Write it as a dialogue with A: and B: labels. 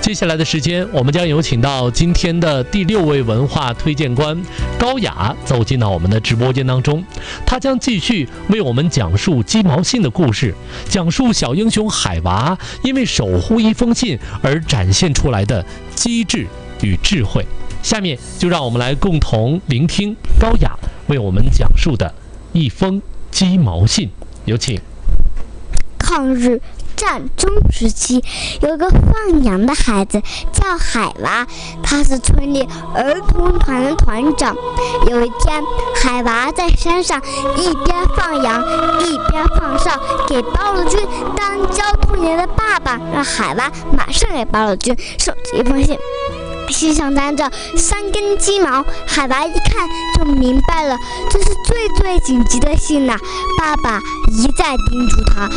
A: 接下来的时间，我们将有请到今天的第6位文化推荐官高雅走进到我们的直播间当中，他将继续为我们讲述鸡毛信的故事，讲述小英雄海娃因为守护一封信而展现出来的机智与智慧。下面就让我们来共同聆听高雅为我们讲述的一封鸡毛信，有请。
B: 抗日战争时期，有个放羊的孩子叫海娃，他是村里儿童团的团长。有一天，海娃在山上一边放羊一边放哨，给包了军当交通员的爸爸让海娃马上给包了军送这一封信。信上沾着3根鸡毛，海娃一看就明白了，这是最紧急的信呐。爸爸一再叮嘱他